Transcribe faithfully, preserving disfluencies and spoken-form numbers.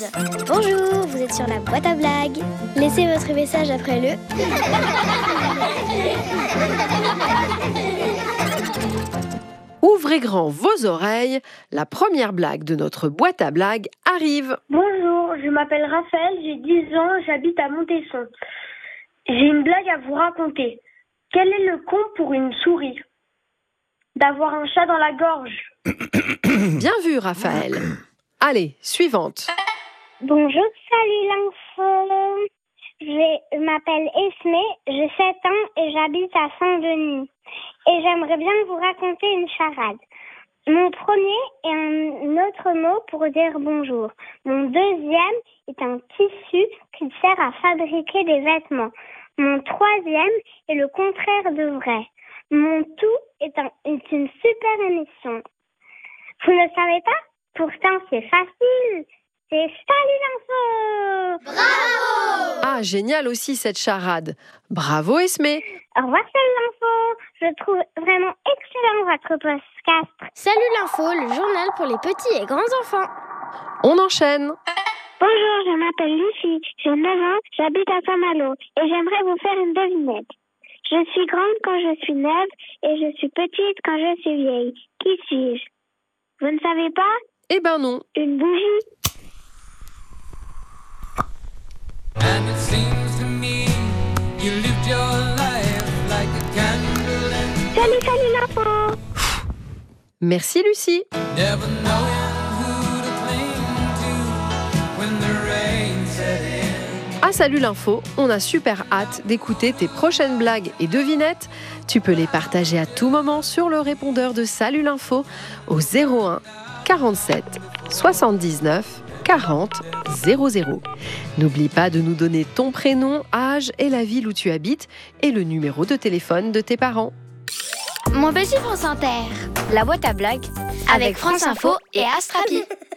quiz. Bonjour, vous êtes sur la boîte à blagues. Laissez votre message après le... Ouvrez grand vos oreilles, la première blague de notre boîte à blagues arrive. Bonjour, je m'appelle Raphaël, j'ai dix ans, j'habite à Montesson. J'ai une blague à vous raconter. Quel est le con pour une souris? D'avoir un chat dans la gorge. Bien vu, Raphaël. Allez, suivante. Bonjour, salut l'info. Je m'appelle Esmé, j'ai sept ans et j'habite à Saint-Denis. Et j'aimerais bien vous raconter une charade. Mon premier est un autre mot pour dire bonjour. Mon deuxième est un tissu qui sert à fabriquer des vêtements. Mon troisième est le contraire de vrai. Mon tout est, un, est une super émission. Vous ne savez pas? Pourtant, c'est facile. C'est Salut l'info! Bravo! Ah, génial aussi cette charade. Bravo, Esmé. Au revoir, Salut l'info. Je trouve vraiment excellent votre podcast. Salut l'info, le journal pour les petits et grands enfants. On enchaîne. Bonjour, je m'appelle Lucie. J'ai neuf ans, j'habite à Saint-Malo et j'aimerais vous faire une devinette. Je suis grande quand je suis neuve et je suis petite quand je suis vieille. Qui suis-je? Vous ne savez pas? Eh ben non. Une bougie. And it seems to me you lived your life like a candle and Salut, salut l'info. Merci, Lucie. never knowing who to cling to when the rain set in. Ah, salut l'info, on a super hâte d'écouter tes prochaines blagues et devinettes. Tu peux les partager à tout moment sur le répondeur de Salut l'info au zéro un quarante-sept soixante-dix-neuf quarante zéro zéro. N'oublie pas de nous donner ton prénom, âge et la ville où tu habites et le numéro de téléphone de tes parents. Mon petit France Inter. La boîte à blagues avec France Info et Astrapi.